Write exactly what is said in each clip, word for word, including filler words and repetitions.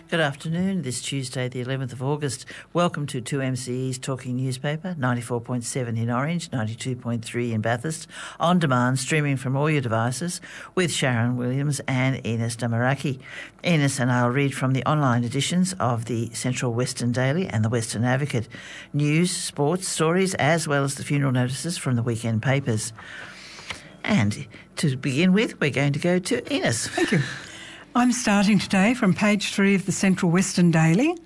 Good afternoon. This Tuesday, the eleventh of August. Welcome to two M C E's Talking Newspaper, ninety-four point seven in Orange, ninety-two point three in Bathurst, on demand, streaming from all your devices, with Sharon Williams and Enos Damaraki. Enos and I'll read from the online editions of the Central Western Daily and the Western Advocate. News, sports, stories, as well as the funeral notices from the weekend papers. And to begin with, we're going to go to Enos. Thank you. I'm starting today from page three of the Central Western Daily,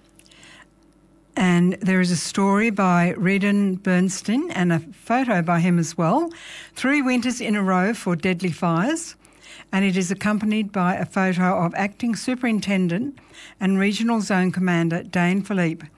and there is a story by Reardon Bernstein and a photo by him as well. Three winters in a row for deadly fires, and it is accompanied by a photo of Acting Superintendent and Regional Zone Commander Dane Philippe.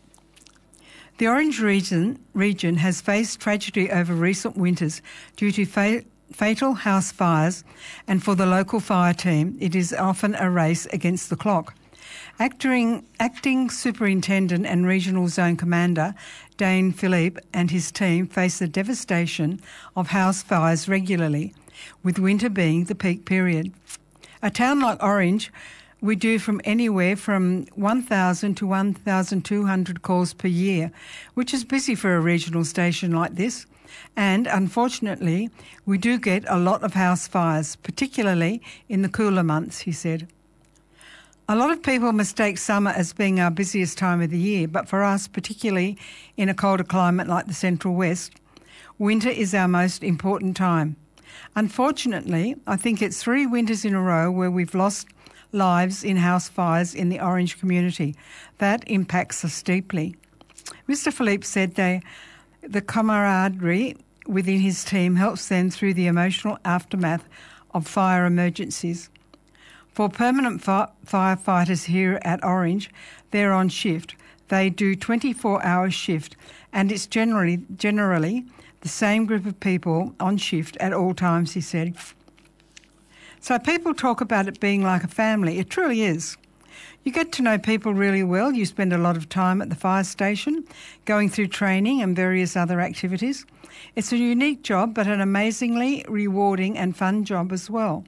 The Orange region, region has faced tragedy over recent winters due to fa- fatal house fires, and for the local fire team, it is often a race against the clock. Acting, acting Superintendent and Regional Zone Commander Dane Philippe and his team face the devastation of house fires regularly, with winter being the peak period. A town like Orange, we do from anywhere from one thousand to one thousand two hundred calls per year, which is busy for a regional station like this. And unfortunately, we do get a lot of house fires, particularly in the cooler months, he said. A lot of people mistake summer as being our busiest time of the year, but for us, particularly in a colder climate like the Central West, winter is our most important time. Unfortunately, I think it's three winters in a row where we've lost lives in house fires in the Orange community. That impacts us deeply. Mister Philippe said they the camaraderie within his team helps them through the emotional aftermath of fire emergencies. For permanent fi- firefighters here at Orange, they're on shift. They do twenty-four hour shift, and it's generally generally the same group of people on shift at all times, he said. So people talk about it being like a family. It truly is. You get to know people really well. You spend a lot of time at the fire station, going through training and various other activities. It's a unique job, but an amazingly rewarding and fun job as well.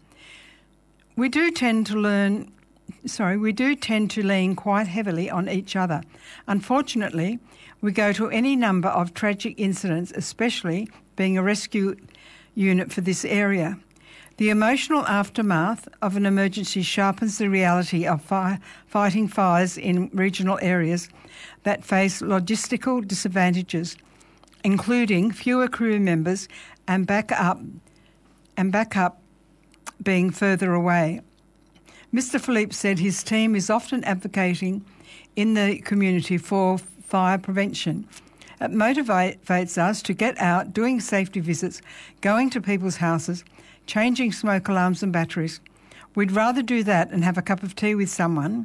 We do tend to learn, sorry, we do tend to lean quite heavily on each other. Unfortunately, we go to any number of tragic incidents, especially being a rescue unit for this area. The emotional aftermath of an emergency sharpens the reality of fire, fighting fires in regional areas that face logistical disadvantages, including fewer crew members and backup and backup being further away. Mister Philippe said his team is often advocating in the community for fire prevention. It motivates us to get out, doing safety visits, going to people's houses, changing smoke alarms and batteries. We'd rather do that and have a cup of tea with someone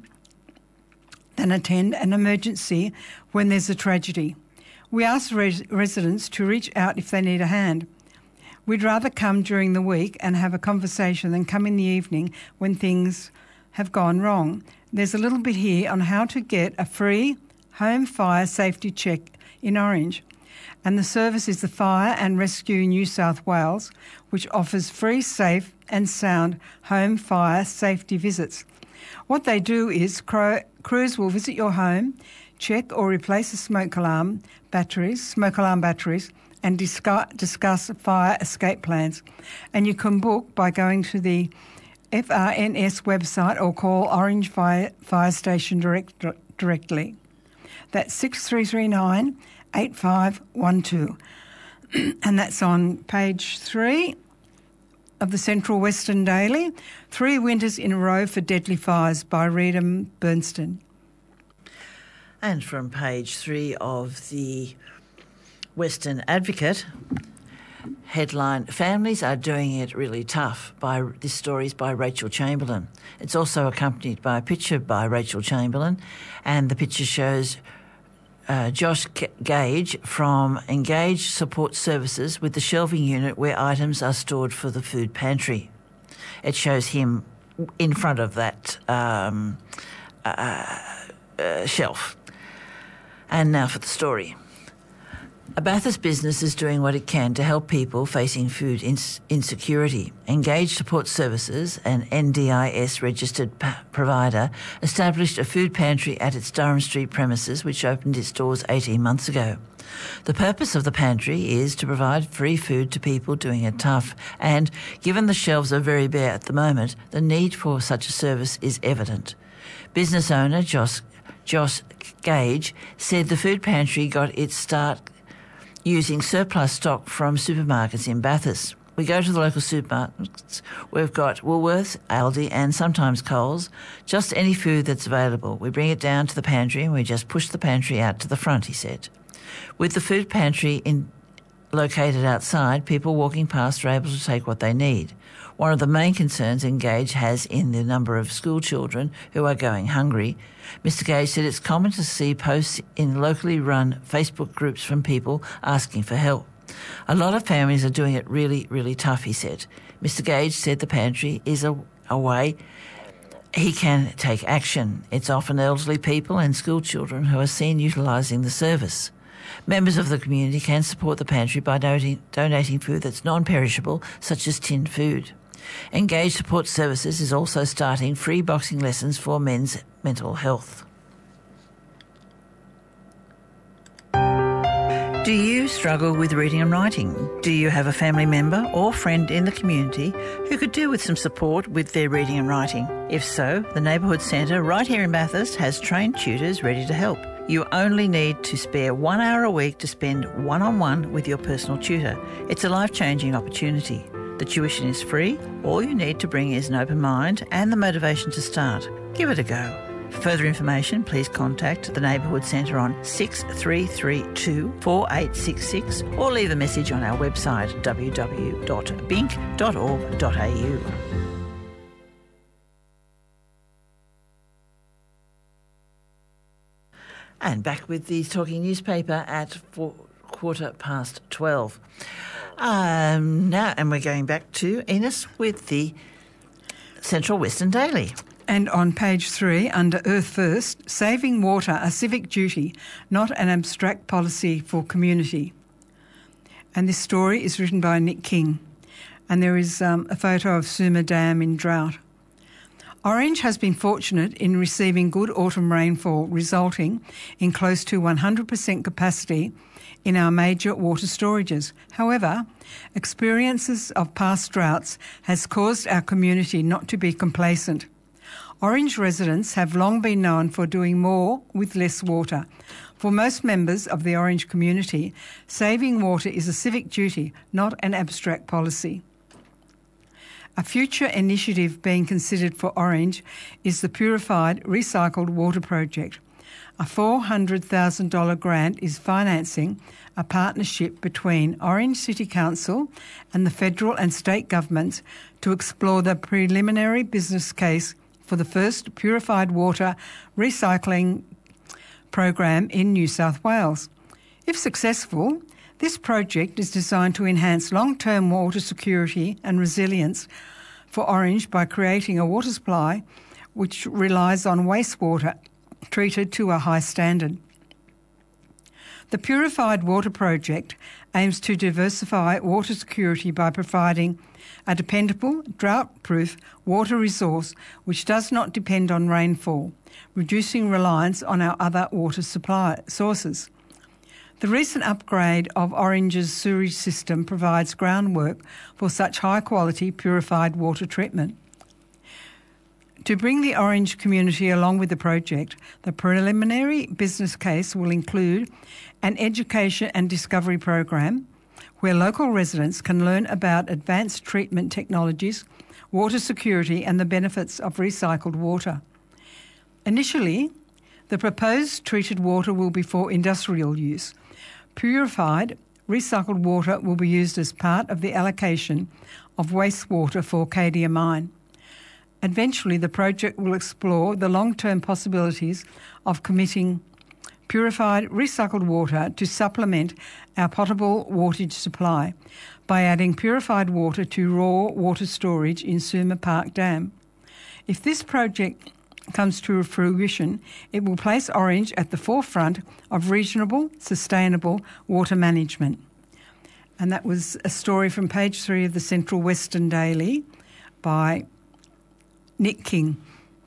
than attend an emergency when there's a tragedy. We ask res- residents to reach out if they need a hand. We'd rather come during the week and have a conversation than come in the evening when things have gone wrong. There's a little bit here on how to get a free home fire safety check in Orange. And the service is the Fire and Rescue New South Wales, which offers free, safe and sound home fire safety visits. What they do is cro- crews will visit your home, check or replace the smoke alarm batteries, smoke alarm batteries, and discuss, discuss fire escape plans. And you can book by going to the F R N S website or call Orange Fire, Fire Station direct, directly. That's six three three nine eight five one two. And that's on page three of the Central Western Daily. Three winters in a row for deadly fires by Reardon Bernstein. And from page three of the Western Advocate, headline, Families Are Doing It Really Tough. By this story is by Rachel Chamberlain. It's also accompanied by a picture by Rachel Chamberlain, and the picture shows Uh, Josh Gage from Engage Support Services with the shelving unit where items are stored for the food pantry. It shows him in front of that um, uh, uh, shelf. And now for the story. A Bathurst business is doing what it can to help people facing food ins- insecurity. Engage Support Services, an N D I S-registered p- provider, established a food pantry at its Durham Street premises, which opened its doors eighteen months ago. The purpose of the pantry is to provide free food to people doing it tough, and given the shelves are very bare at the moment, the need for such a service is evident. Business owner Josh, Josh Gage said the food pantry got its start using surplus stock from supermarkets in Bathurst. We go to the local supermarkets. We've got Woolworths, Aldi and sometimes Coles. Just any food that's available. We bring it down to the pantry and we just push the pantry out to the front, he said. With the food pantry in, located outside, people walking past are able to take what they need. One of the main concerns Engage has in the number of school children who are going hungry. Mister Gage said it's common to see posts in locally run Facebook groups from people asking for help. A lot of families are doing it really, really tough, he said. Mister Gage said the pantry is a, a way he can take action. It's often elderly people and school children who are seen utilising the service. Members of the community can support the pantry by donating, donating food that's non-perishable, such as tinned food. Engage Support Services is also starting free boxing lessons for men's mental health. Do you struggle with reading and writing? Do you have a family member or friend in the community who could do with some support with their reading and writing? If so, the Neighbourhood Centre right here in Bathurst has trained tutors ready to help. You only need to spare one hour a week to spend one-on-one with your personal tutor. It's a life-changing opportunity. The tuition is free. All you need to bring is an open mind and the motivation to start. Give it a go. For further information, please contact the Neighbourhood Centre on six three three two, four eight six six or leave a message on our website w w w dot bink dot org dot a u. And back with the Talking Newspaper at four, quarter past twelve. Um, now, and we're going back to Enos with the Central Western Daily. And on page three, under Earth First, saving water a civic duty, not an abstract policy for community. And this story is written by Nick King. And there is um, a photo of Suma Dam in drought. Orange has been fortunate in receiving good autumn rainfall, resulting in close to one hundred percent capacity in our major water storages. However, experiences of past droughts has caused our community not to be complacent. Orange residents have long been known for doing more with less water. For most members of the Orange community, saving water is a civic duty, not an abstract policy. A future initiative being considered for Orange is the Purified Recycled Water Project. A four hundred thousand dollars grant is financing a partnership between Orange City Council and the federal and state governments to explore the preliminary business case for the first purified water recycling program in New South Wales. If successful, this project is designed to enhance long-term water security and resilience for Orange by creating a water supply which relies on wastewater treated to a high standard. The Purified Water Project aims to diversify water security by providing a dependable, drought-proof water resource which does not depend on rainfall, reducing reliance on our other water supply sources. The recent upgrade of Orange's sewage system provides groundwork for such high-quality purified water treatment. To bring the Orange community along with the project, the preliminary business case will include an education and discovery program where local residents can learn about advanced treatment technologies, water security and the benefits of recycled water. Initially, the proposed treated water will be for industrial use. Purified, recycled water will be used as part of the allocation of wastewater for Cadia Mine. Eventually, the project will explore the long-term possibilities of committing purified, recycled water to supplement our potable water supply by adding purified water to raw water storage in Suma Park Dam. If this project comes to fruition, it will place Orange at the forefront of reasonable, sustainable water management. And that was a story from page three of the Central Western Daily by Nick King.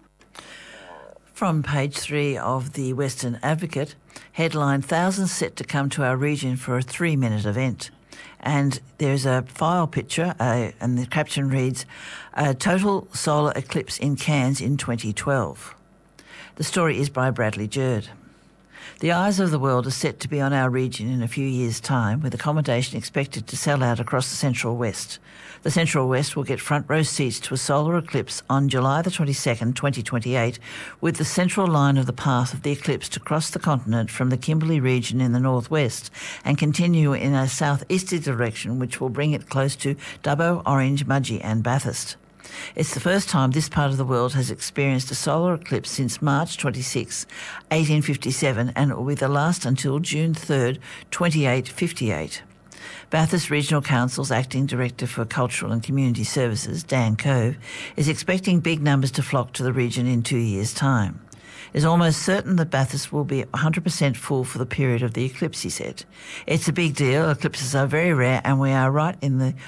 From page three of the Western Advocate, headline, thousands set to come to our region for a three-minute event. And there's a file picture, uh, and the caption reads, a total solar eclipse in Cairns in twenty twelve. The story is by Bradley Jerd. The eyes of the world are set to be on our region in a few years' time, with accommodation expected to sell out across the Central West. The Central West will get front row seats to a solar eclipse on July the twenty-second, twenty twenty-eight, with the central line of the path of the eclipse to cross the continent from the Kimberley region in the northwest and continue in a southeasterly direction, which will bring it close to Dubbo, Orange, Mudgee and Bathurst. It's the first time this part of the world has experienced a solar eclipse since March twenty-sixth, eighteen fifty-seven, and it will be the last until June third, twenty-eight fifty-eight. Bathurst Regional Council's Acting Director for Cultural and Community Services, Dan Cove, is expecting big numbers to flock to the region in two years' time. It is almost certain that Bathurst will be one hundred percent full for the period of the eclipse, he said. It's a big deal. Eclipses are very rare and we are right in the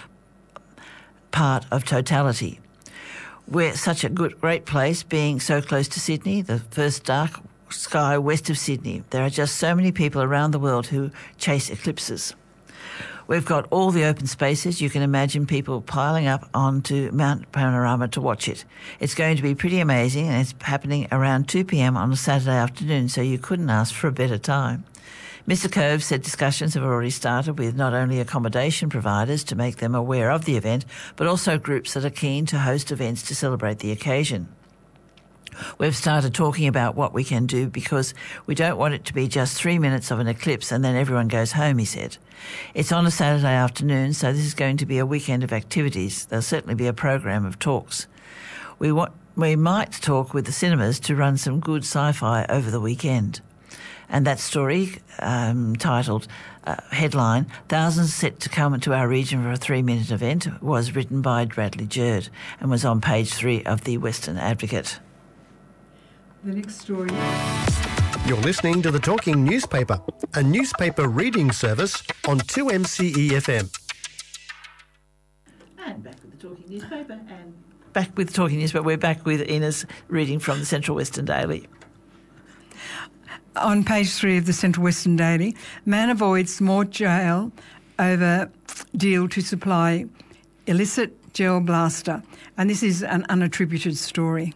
part of totality. We're such a good, great place, being so close to Sydney, the first dark sky west of Sydney. There are just so many people around the world who chase eclipses. We've got all the open spaces. You can imagine people piling up onto Mount Panorama to watch it. It's going to be pretty amazing, and it's happening around two p.m. on a Saturday afternoon, so you couldn't ask for a better time. Mister Cove said discussions have already started with not only accommodation providers to make them aware of the event, but also groups that are keen to host events to celebrate the occasion. We've started talking about what we can do because we don't want it to be just three minutes of an eclipse and then everyone goes home, he said. It's on a Saturday afternoon, so this is going to be a weekend of activities. There'll certainly be a program of talks. We want, we might talk with the cinemas to run some good sci-fi over the weekend. And that story, um, titled uh, headline, Thousands Set to Come to Our Region for a Three-Minute Event, was written by Bradley Jerd and was on page three of the Western Advocate. The next story. You're listening to The Talking Newspaper, a newspaper reading service on two M C E F M. And back with The Talking Newspaper and back with The Talking Newspaper. We're back with Ina's reading from the Central Western Daily. On page three of the Central Western Daily, man avoids more jail over deal to supply illicit gel blaster. And this is an unattributed story.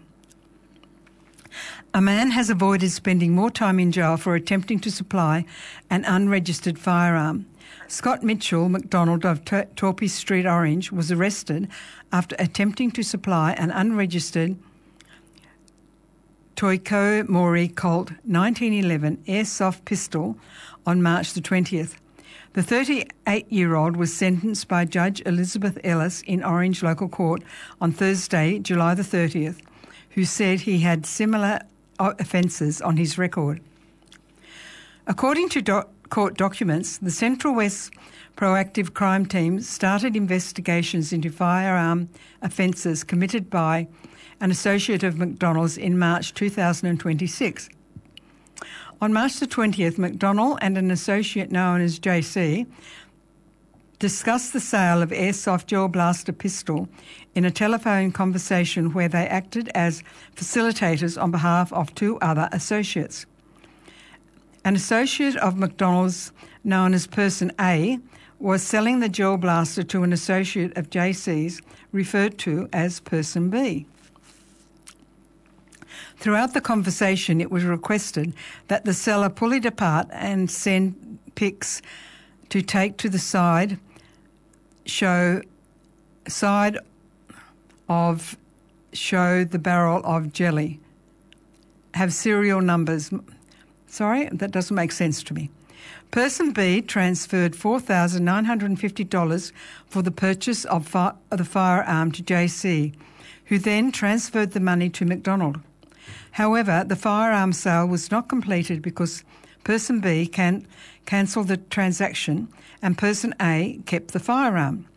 A man has avoided spending more time in jail for attempting to supply an unregistered firearm. Scott Mitchell McDonald of Torpy Street, Orange, was arrested after attempting to supply an unregistered Toyko Mori Colt nineteen eleven airsoft pistol on March the twentieth. The thirty-eight-year-old was sentenced by Judge Elizabeth Ellis in Orange Local Court on Thursday, July the thirtieth, who said he had similar offences on his record. According to do- court documents, the Central West Proactive Crime Team started investigations into firearm offences committed by an associate of McDonald's in March two thousand twenty-six. On March the twentieth, McDonald and an associate known as J C discussed the sale of airsoft gel blaster pistol in a telephone conversation where they acted as facilitators on behalf of two other associates. An associate of McDonald's, known as Person A, was selling the gel blaster to an associate of J C's, referred to as Person B. Throughout the conversation, it was requested that the seller pull it apart and send pics to take to the side, show side of show the barrel of jelly, have serial numbers. Sorry, that doesn't make sense to me. Person B transferred four thousand nine hundred fifty dollars for the purchase of fi- the firearm to J C, who then transferred the money to McDonald. However, the firearm sale was not completed because Person B can cancelled the transaction and Person A kept the firearm.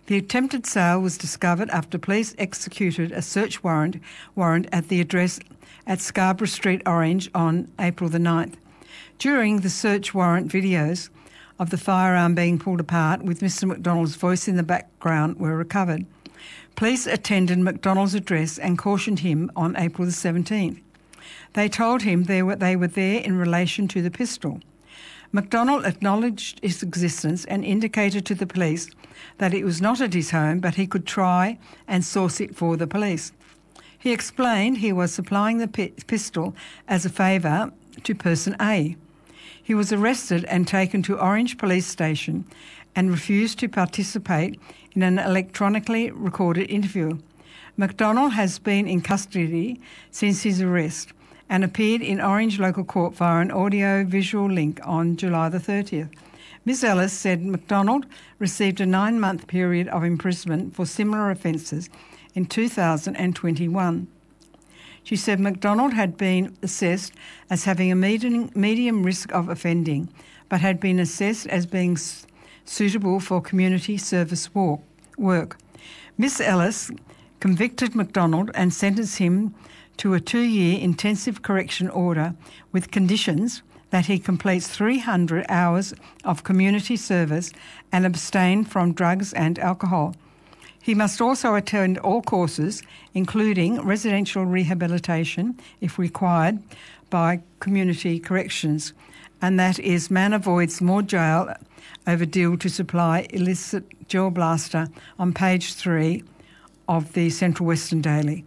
The attempted sale was discovered after police executed a search warrant warrant at the address at Scarborough Street, Orange on April the ninth. During the search warrant, videos of the firearm being pulled apart with Mister McDonald's voice in the background were recovered. Police attended McDonald's address and cautioned him on April the seventeenth. They told him they were, they were there in relation to the pistol. McDonald acknowledged its existence and indicated to the police that it was not at his home, but he could try and source it for the police. He explained he was supplying the pi- pistol as a favour to person A. He was arrested and taken to Orange Police Station and refused to participate in an electronically recorded interview. McDonald has been in custody since his arrest and appeared in Orange Local Court via an audio-visual link on July the thirtieth. Miz Ellis said McDonald received a nine-month period of imprisonment for similar offences in two thousand twenty-one. She said McDonald had been assessed as having a medium, medium risk of offending, but had been assessed as being s- suitable for community service walk, work. Miss Ellis convicted McDonald and sentenced him to a two-year intensive correction order with conditions that he completes three hundred hours of community service and abstain from drugs and alcohol. He must also attend all courses, including residential rehabilitation, if required, by community corrections, and that is man avoids more jail over deal to supply illicit gel blaster on page three of the Central Western Daily.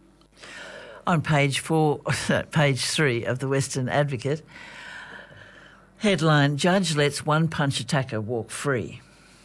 On page four, page three of the Western Advocate, headline, Judge lets one-punch attacker walk free.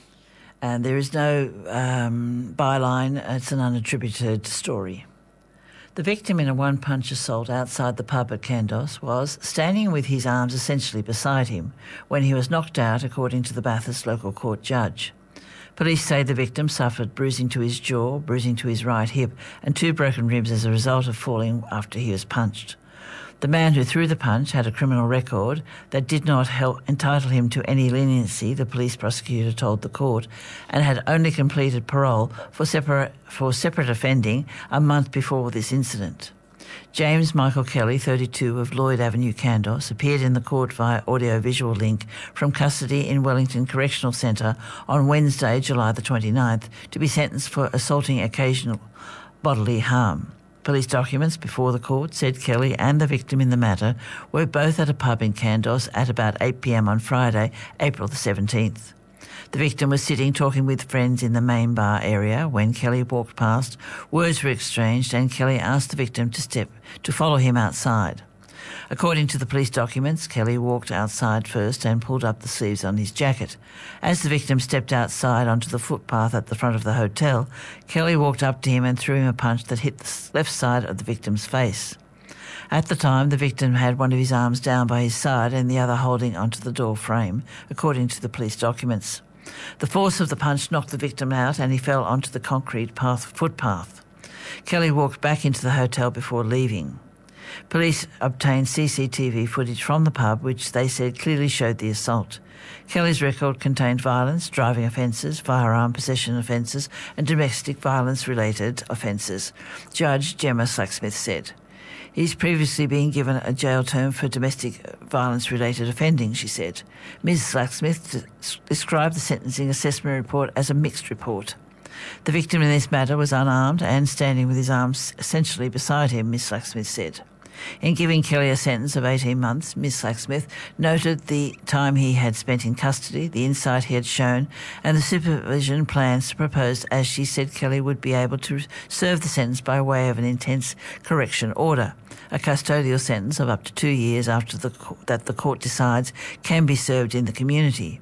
And there is no um, byline, it's an unattributed story. The victim in a one-punch assault outside the pub at Kandos was standing with his arms essentially beside him when he was knocked out, according to the Bathurst local court judge. Police say the victim suffered bruising to his jaw, bruising to his right hip, and two broken ribs as a result of falling after he was punched. The man who threw the punch had a criminal record that did not help entitle him to any leniency, the police prosecutor told the court, and had only completed parole for separate, for separate offending a month before this incident. James Michael Kelly, thirty-two, of Lloyd Avenue, Kandos, appeared in the court via audio-visual link from custody in Wellington Correctional Centre on Wednesday, July the twenty-ninth, to be sentenced for assaulting occasional bodily harm. Police documents before the court said Kelly and the victim in the matter were both at a pub in Kandos at about eight p.m. on Friday, April the seventeenth. The victim was sitting talking with friends in the main bar area when Kelly walked past. Words were exchanged and Kelly asked the victim to step to follow him outside. According to the police documents, Kelly walked outside first and pulled up the sleeves on his jacket. As the victim stepped outside onto the footpath at the front of the hotel, Kelly walked up to him and threw him a punch that hit the left side of the victim's face. At the time, the victim had one of his arms down by his side and the other holding onto the door frame, according to the police documents. The force of the punch knocked the victim out and he fell onto the concrete path, footpath. Kelly walked back into the hotel before leaving. Police obtained C C T V footage from the pub, which they said clearly showed the assault. Kelly's record contained violence, driving offences, firearm possession offences and domestic violence-related offences, Judge Gemma Slacksmith said. He's previously been given a jail term for domestic violence-related offending, she said. Miz Slacksmith described the sentencing assessment report as a mixed report. The victim in this matter was unarmed and standing with his arms essentially beside him, Miz Slacksmith said. In giving Kelly a sentence of eighteen months, Miz Slacksmith noted the time he had spent in custody, the insight he had shown, and the supervision plans proposed, as she said Kelly would be able to serve the sentence by way of an intense correction order. A custodial sentence of up to two years after the, that the court decides can be served in the community.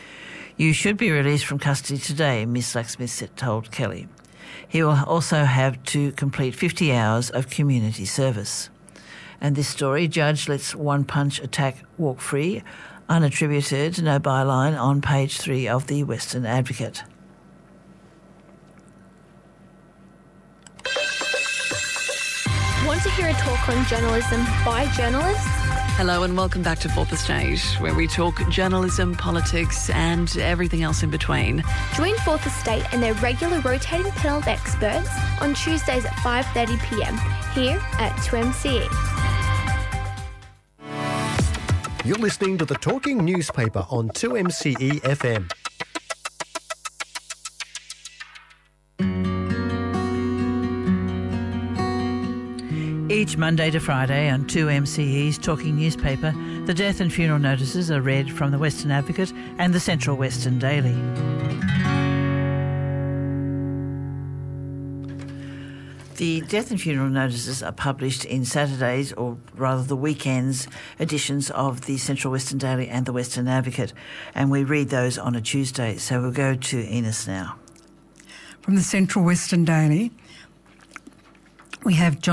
You should be released from custody today, Miz Slacksmith told Kelly. He will also have to complete fifty hours of community service. And this story, Judge lets one-punch attack walk free, unattributed, no byline, on page three of the Western Advocate. Want to hear a talk on journalism by journalists? Hello and welcome back to Fourth Estate, where we talk journalism, politics and everything else in between. Join Fourth Estate and their regular rotating panel of experts on Tuesdays at five thirty p m here at two M C E. You're listening to the Talking Newspaper on two M C E F M. Each Monday to Friday on two M C E's Talking Newspaper, the death and funeral notices are read from the Western Advocate and the Central Western Daily. The death and funeral notices are published in Saturdays, or rather the weekends, editions of the Central Western Daily and the Western Advocate, and we read those on a Tuesday. So we'll go to Enos now. From the Central Western Daily, we have John